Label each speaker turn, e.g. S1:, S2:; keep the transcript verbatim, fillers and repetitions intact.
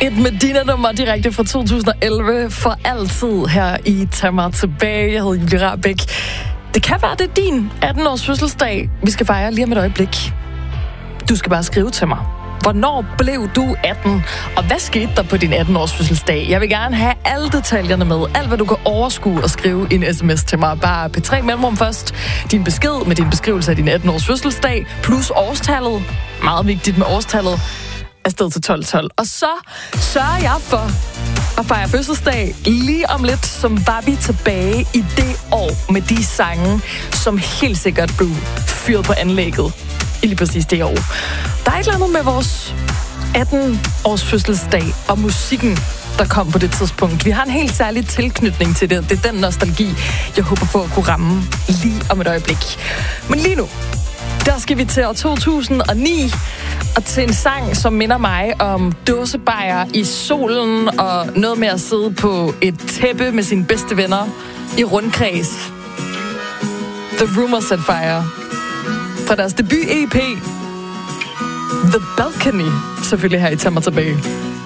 S1: Et Medina-nummer direkte fra to tusind og elleve for altid her i Tag mig tilbage. Jeg hedder Julie Rahbek. Det kan være, det er din atten-års fødselsdag, vi skal fejre lige om et øjeblik. Du skal bare skrive til mig. Hvornår blev du atten? Og hvad skete der på din atten-års fødselsdag? Jeg vil gerne have alle detaljerne med. Alt, hvad du kan overskue og skrive en sms til mig. Bare P tre mellemrum først. Din besked med din beskrivelse af din atten-års fødselsdag. Plus årstallet. Meget vigtigt med årstallet. Afsted til tolv tolv. Og så sørger jeg for at fejre fødselsdag lige om lidt, som var vi tilbage i det år med de sange, som helt sikkert blev fyret på anlægget i lige præcis det år. Der er et eller andet med vores atten-års fødselsdag og musikken, der kom på det tidspunkt. Vi har en helt særlig tilknytning til det. Det er den nostalgi, jeg håber på at kunne ramme lige om et øjeblik. Men lige nu, der skal vi til år to tusind og ni, og til en sang, som minder mig om dåsebajer i solen, og noget med at sidde på et tæppe med sine bedste venner i rundkreds. The Rumor Set Fire. Fra deres debut E P, The Balcony, selvfølgelig her i Tag mig tilbage.